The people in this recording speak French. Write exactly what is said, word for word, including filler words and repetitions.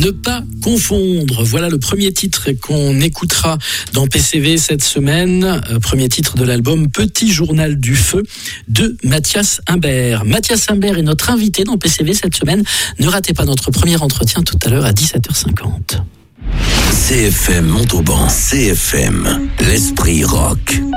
Ne pas confondre, voilà le premier titre qu'on écoutera dans P C V cette semaine. Euh, premier titre de l'album Petit Journal du Feu de Mathias Imbert. Mathias Imbert est notre invité dans P C V cette semaine. Ne ratez pas notre premier entretien tout à l'heure à dix-sept heures cinquante. C F M Montauban, C F M, l'esprit rock.